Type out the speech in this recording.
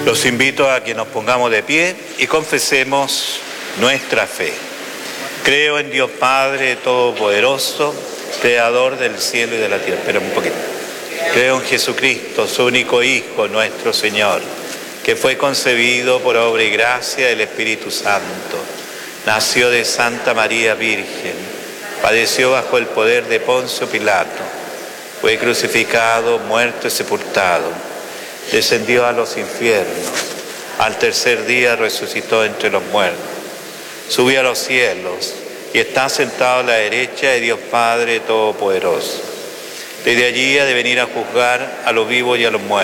Los invito a que nos pongamos de pie y confesemos nuestra fe. Creo en Dios Padre Todopoderoso, Creador del cielo y de la tierra. Espera un poquito. Creo en Jesucristo, su único Hijo, nuestro Señor, que fue concebido por obra y gracia del Espíritu Santo. Nació de Santa María Virgen, padeció bajo el poder de Poncio Pilato, fue crucificado, muerto y sepultado, descendió a los infiernos, al tercer día resucitó entre los muertos, subió a los cielos y está sentado a la derecha de Dios Padre Todopoderoso. Desde allí ha de venir a juzgar a los vivos y a los muertos.